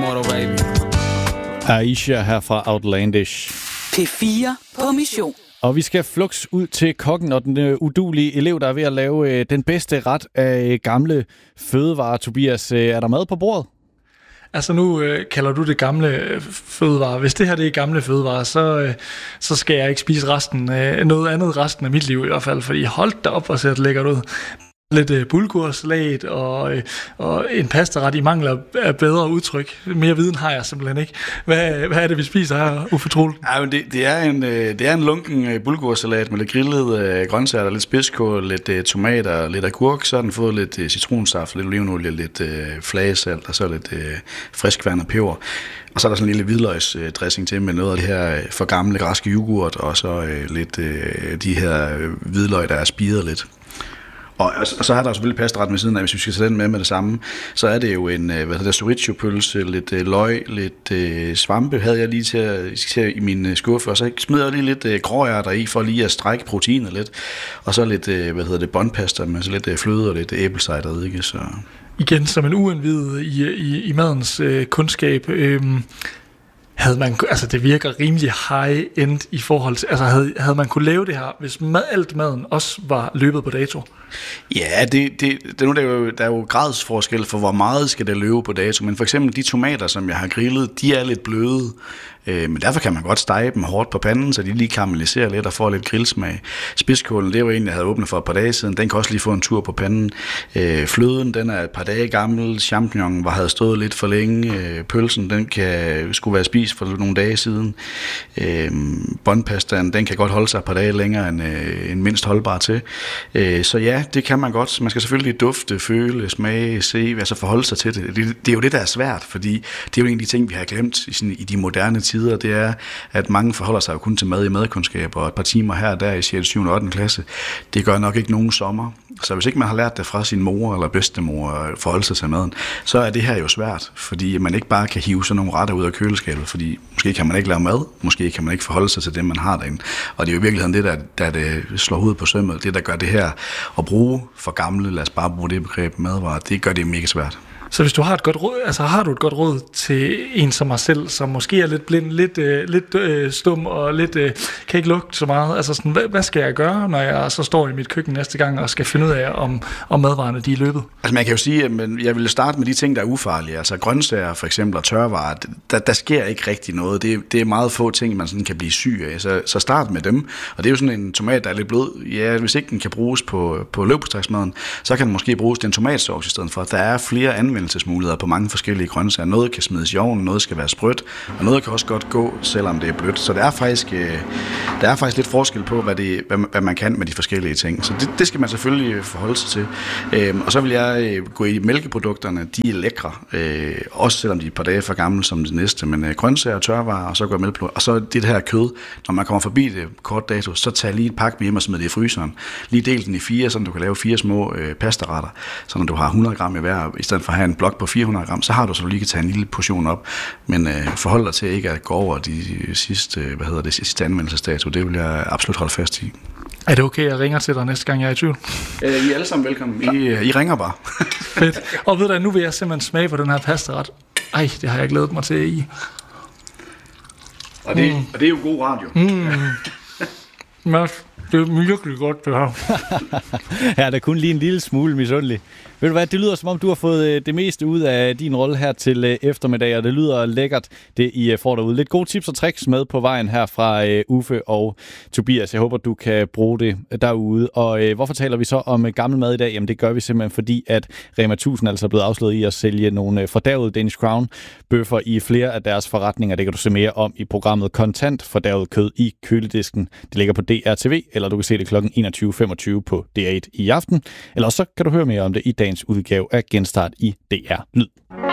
Immortal, baby. Aisha her fra Outlandish. P4 på mission. Og vi skal flux ud til kokken og den udulige elev, der er ved at lave den bedste ret af gamle fødevarer. Tobias, er der mad på bordet? Altså nu kalder du det gamle fødevarer. Hvis det her det er gamle fødevarer, så skal jeg ikke spise noget andet resten af mit liv i hvert fald, fordi hold da op, hvor ser det lækkert ud. Lidt bulgursalat og en pastaret i mangler af bedre udtryk. Mere viden har jeg simpelthen ikke. Hvad er det, vi spiser her, Uffe Troel? Ja, men det er en lunken bulgursalat med lidt grillede grøntsager, lidt spidskål, lidt tomater, lidt agurk. Så har den fået lidt citronsaft, lidt olivenolie, lidt flagesalt og så lidt friskværnet peber. Og så er der sådan en lille hvidløgsdressing til med noget af det her for gamle græske yoghurt, og så lidt de her hvidløg, der er spiret lidt. Og så har der selvfølgelig pastaret med siden af, hvis vi skal tage den med det samme. Så er det jo en chorizo-pølse, lidt løg, lidt svampe havde jeg lige til i min skuffe, og så smider jeg lige lidt gråærter i, for lige at strække proteinet lidt. Og så lidt båndpasta med så lidt fløde og lidt æblecider, ikke? Så igen, som en uindvidet i madens kundskab, det virker rimelig high-end i forhold til, havde man kunne lave det her, hvis alt maden også var løbet på dato? Ja, der er jo gradsforskel for, hvor meget skal det løbe på dato, men for eksempel de tomater, som jeg har grillet, de er lidt bløde, men derfor kan man godt stege dem hårdt på panden, så de lige karamelliserer lidt og får lidt grillsmag. Spidskålen, det var en, jeg havde åbnet for et par dage siden, den kan også lige få en tur på panden. Fløden, den er et par dage gammel, champignon havde stået lidt for længe, pølsen, den skulle være spist for nogle dage siden. Båndpastaen, den kan godt holde sig et par dage længere end mindst holdbar til. Så ja, det kan man godt. Man skal selvfølgelig dufte, føle, smage, se, altså forholde sig til det. Det er jo det, der er svært, fordi det er jo en af de ting, vi har glemt i de moderne tider, det er, at mange forholder sig jo kun til mad i madkundskab, og et par timer her og der i 6., 7. og 8. klasse, det gør nok ikke nogen sommer. Så hvis ikke man har lært det fra sin mor eller bedstemor at forholde sig til maden, så er det her jo svært, fordi man ikke bare kan hive sådan nogle retter ud af køleskabet, fordi måske kan man ikke lave mad, måske kan man ikke forholde sig til det, man har derinde. Og det er jo i virkeligheden det, der det slår hovedet på sømmet, det der gør det her at bruge for gamle, lad os bare bruge det begreb madvarer, det gør det mega svært. Så hvis du har et godt råd, har du et godt råd til en som mig selv, som måske er lidt blind, lidt stum og lidt kan ikke lugte så meget. Altså sådan, hvad skal jeg gøre, når jeg så står i mit køkken næste gang og skal finde ud af, om madvarerne de er løbet? Altså man kan jo sige, at jeg vil starte med de ting, der er ufarlige. Altså grøntsager for eksempel og tørvarer, der sker ikke rigtig noget. Det er meget få ting, man sådan kan blive syg af. Så start med dem. Og det er jo sådan en tomat, der er lidt blød. Ja, hvis ikke den kan bruges på leverpostejsmaden, så kan den måske bruges til en tomatsauce i stedet for. Der er flere anvendelsesmuligheder på mange forskellige grøntsager. Noget kan smides i ovnen, noget skal være sprødt, og noget kan også godt gå, selvom det er blødt. Så der er faktisk lidt forskel på, hvad man kan med de forskellige ting. Så det skal man selvfølgelig forholde sig til. Og så vil jeg gå i mælkeprodukterne. De er lækre, også selvom de er et par dage for gamle som det næste. Men grøntsager og tørvarer, og så går mælkeprodukter. Og så det her kød, når man kommer forbi det kort dato, så tag lige et pakke med hjem og smid det i fryseren. Lige del den i 4, så du kan lave 4 små pastaretter, så når du har 100 gram i hver, i stedet for at have en blok på 400 gram, så har du så du lige kan tage en lille portion op. Men forhold dig til ikke at gå over de sidste anvendelsesdato. Det vil jeg absolut holde fast i. Er det okay, at jeg ringer til dig næste gang, jeg er i tvivl? I er alle sammen velkommen. I ringer bare. Fedt. Og ved du, nu vil jeg simpelthen smage på den her pastaret. Ej, det har jeg glædet mig til i. Og det er jo god radio. Det er virkelig godt, det her. Her er der kun lige en lille smule misundelig. Ved du hvad, det lyder som om, du har fået det meste ud af din rolle her til eftermiddag, og det lyder lækkert, det I får derude. Lidt gode tips og tricks med på vejen her fra Uffe og Tobias. Jeg håber, du kan bruge det derude. Og hvorfor taler vi så om gammel mad i dag? Jamen det gør vi simpelthen, fordi at Rema 1000 altså er blevet afsløret i at sælge nogle fordærvede Danish Crown bøffer i flere af deres forretninger. Det kan du se mere om i programmet Kontant fordærvet kød i køledisken. Det ligger på DRTV, eller du kan se det kl. 21.25 på DR1 i aften. Eller så kan du høre mere om det i dagens udgave af Genstart i DR Lyd.